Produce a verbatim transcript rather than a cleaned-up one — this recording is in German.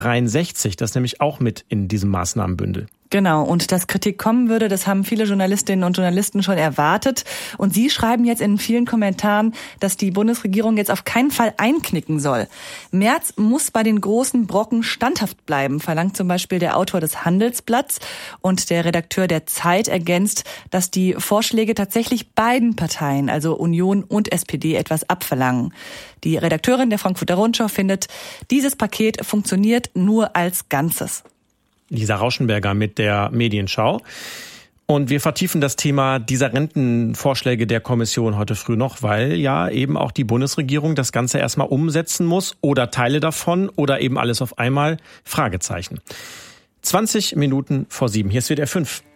dreiundsechzig, das ist nämlich auch mit in diesem Maßnahmenbündel. Genau, und dass Kritik kommen würde, das haben viele Journalistinnen und Journalisten schon erwartet. Und sie schreiben jetzt in vielen Kommentaren, dass die Bundesregierung jetzt auf keinen Fall einknicken soll. Merz muss bei den großen Brocken standhaft bleiben, verlangt zum Beispiel der Autor des Handelsblatts. Und der Redakteur der Zeit ergänzt, dass die Vorschläge tatsächlich beiden Parteien, also Union und S P D, etwas abverlangen. Die Redakteurin der Frankfurter Rundschau findet, dieses Paket funktioniert nur als Ganzes. Lisa Rauschenberger mit der Medienschau. Und wir vertiefen das Thema dieser Rentenvorschläge der Kommission heute früh noch, weil ja eben auch die Bundesregierung das Ganze erstmal umsetzen muss oder Teile davon oder eben alles auf einmal. Fragezeichen. zwanzig Minuten vor sieben. Hier ist W D R fünf.